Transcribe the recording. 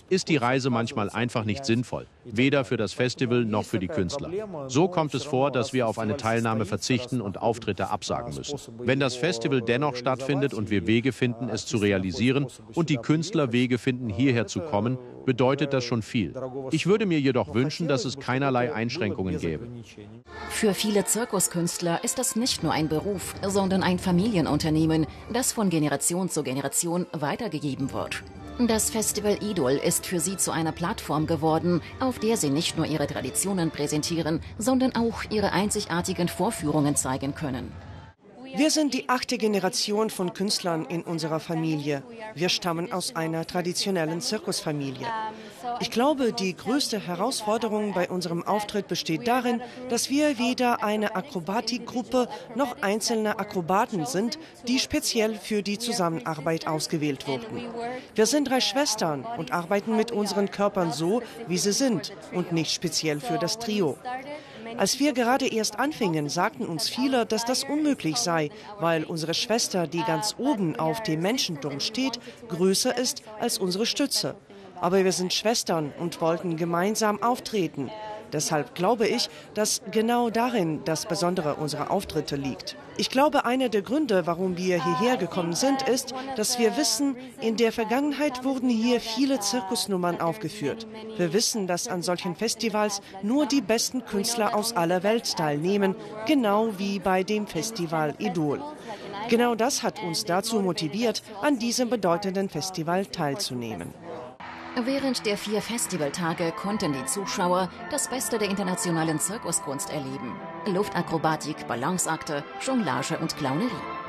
ist die Reise manchmal einfach nicht sinnvoll, weder für das Festival noch für die Künstler. So kommt es vor, dass wir auf eine Teilnahme verzichten und Auftritte absagen müssen. Wenn das Festival dennoch stattfindet und wir Wege finden, es zu realisieren und die Künstler Wege finden, hierher zu kommen, bedeutet das schon viel. Ich würde mir jedoch wünschen, dass es keinerlei Einschränkungen gäbe. Für viele Zirkuskünstler ist das nicht nur ein Beruf, sondern ein Familienunternehmen, das von Generation zu Generation weitergegeben wird. Das Festival Idol ist für sie zu einer Plattform geworden, auf der sie nicht nur ihre Traditionen präsentieren, sondern auch ihre einzigartigen Vorführungen zeigen können. Wir sind die 8. Generation von Künstlern in unserer Familie. Wir stammen aus einer traditionellen Zirkusfamilie. Ich glaube, die größte Herausforderung bei unserem Auftritt besteht darin, dass wir weder eine Akrobatikgruppe noch einzelne Akrobaten sind, die speziell für die Zusammenarbeit ausgewählt wurden. Wir sind 3 Schwestern und arbeiten mit unseren Körpern so, wie sie sind und nicht speziell für das Trio. Als wir gerade erst anfingen, sagten uns viele, dass das unmöglich sei, weil unsere Schwester, die ganz oben auf dem Menschenturm steht, größer ist als unsere Stütze. Aber wir sind Schwestern und wollten gemeinsam auftreten. Deshalb glaube ich, dass genau darin das Besondere unserer Auftritte liegt. Ich glaube, einer der Gründe, warum wir hierher gekommen sind, ist, dass wir wissen, in der Vergangenheit wurden hier viele Zirkusnummern aufgeführt. Wir wissen, dass an solchen Festivals nur die besten Künstler aus aller Welt teilnehmen, genau wie bei dem Festival Idol. Genau das hat uns dazu motiviert, an diesem bedeutenden Festival teilzunehmen. Während der 4 Festivaltage konnten die Zuschauer das Beste der internationalen Zirkuskunst erleben. Luftakrobatik, Balanceakte, Jonglage und Clownerie.